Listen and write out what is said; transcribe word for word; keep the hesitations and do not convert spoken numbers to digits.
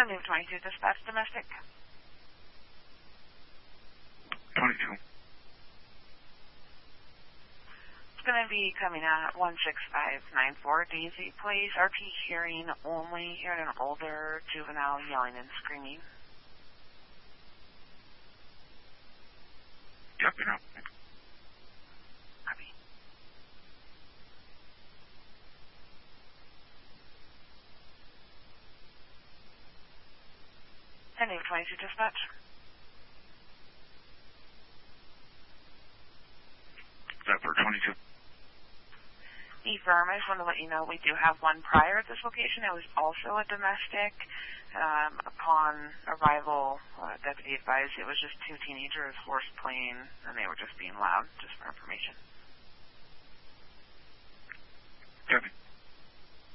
seventy twenty-two, dispatch domestic. twenty-two. It's going to be coming out at one six five nine four Daisy Place. R P hearing only. Hearing an older juvenile yelling and screaming. Copy now. Copy. seventy twenty-two, dispatch. Is that for twenty-two? E-firm, I just want to let you know we do have one prior at this location. It was also a domestic. Um, upon arrival, uh, deputy advised it was just two teenagers horse-playing, and they were just being loud, just for information. Copy.